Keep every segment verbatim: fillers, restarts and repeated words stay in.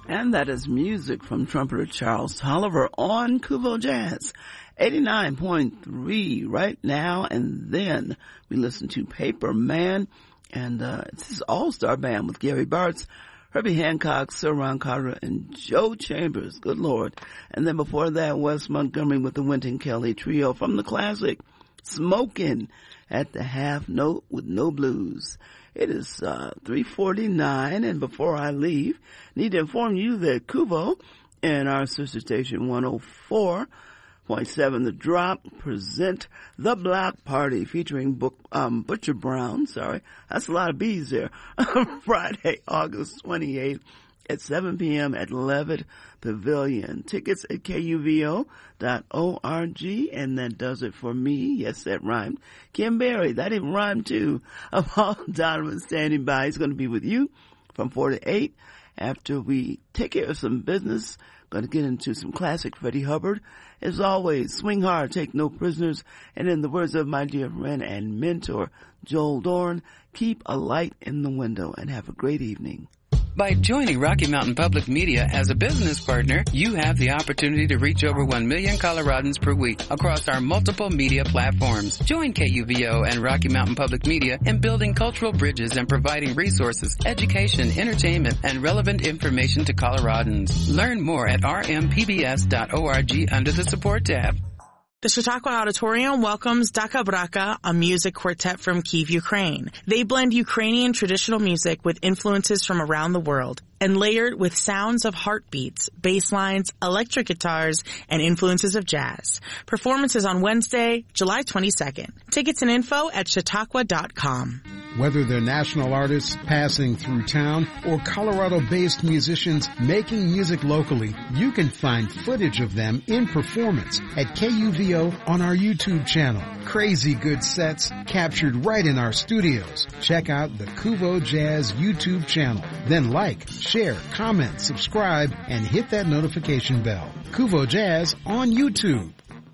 And that is music from trumpeter Charles Tolliver on Kuvo Jazz, eighty-nine point three right now. And then we listen to Paper Man, and uh, it's his all-star band with Gary Bartz, Herbie Hancock, Sir Ron Carter, and Joe Chambers. Good Lord. And then before that, Wes Montgomery with the Wynton Kelly Trio from the classic Smokin' at the Half Note with No Blues. It is uh three forty-nine, and before I leave, need to inform you that Kuvo and our sister station one oh four point seven The Drop present The Block Party featuring Book, um, Butcher Brown. Sorry, that's a lot of B's there. Friday, August twenty-eighth at seven p.m. at Levitt Pavilion. Tickets at K U V O dot org, and that does it for me. Yes, that rhymed. Kim Berry, that even rhymed too. Paul Donovan standing by. He's going to be with you from four to eight after we take care of some business. Going to get into some classic Freddie Hubbard. As always, swing hard, take no prisoners, and in the words of my dear friend and mentor, Joel Dorn, keep a light in the window, and have a great evening. By joining Rocky Mountain Public Media as a business partner, you have the opportunity to reach over one million Coloradans per week across our multiple media platforms. Join K U V O and Rocky Mountain Public Media in building cultural bridges and providing resources, education, entertainment, and relevant information to Coloradans. Learn more at r m p b s dot org under the support tab. The Chautauqua Auditorium welcomes Daka Braka, a music quartet from Kyiv, Ukraine. They blend Ukrainian traditional music with influences from around the world and layered with sounds of heartbeats, bass lines, electric guitars, and influences of jazz. Performances on Wednesday, July twenty-second. Tickets and info at chautauqua dot com. Whether they're national artists passing through town or Colorado-based musicians making music locally, you can find footage of them in performance at K U V O on our YouTube channel. Crazy good sets captured right in our studios. Check out the Kuvo Jazz YouTube channel. Then like, share, comment, subscribe, and hit that notification bell. Kuvo Jazz on YouTube.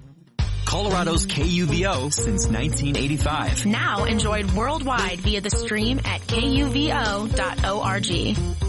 Colorado's K U V O since nineteen eighty-five. Now enjoyed worldwide via the stream at K U V O dot org.